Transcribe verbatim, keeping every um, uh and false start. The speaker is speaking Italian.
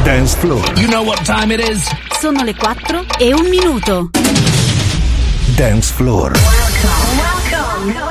Dance Floor. You know what time it is? Sono le quattro e un minuto. Dance Floor. Welcome, welcome.